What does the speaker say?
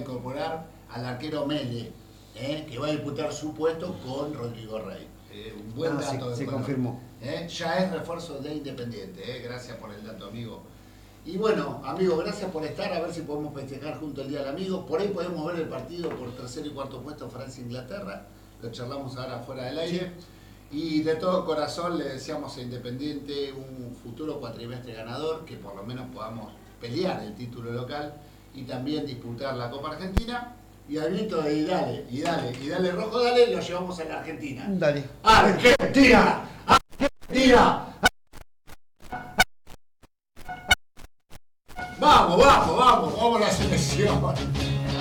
incorporar al arquero Mele, que va a disputar su puesto con Rodrigo Rey. Un buen dato de se color. confirmó. Ya es refuerzo de Independiente. Gracias por el dato, amigo. Y bueno, amigo, gracias por estar. A ver si podemos festejar junto el Día del Amigo. Por ahí podemos ver el partido por tercer y cuarto puesto Francia-Inglaterra. Lo charlamos ahora fuera del aire. Sí. Y de todo corazón le deseamos a Independiente un futuro cuatrimestre ganador, que por lo menos podamos pelear el título local y también disputar la Copa Argentina. Y al grito de y dale rojo, dale, lo llevamos a la Argentina. Dale. ¡Argentina! ¡Argentina! Vamos a la selección.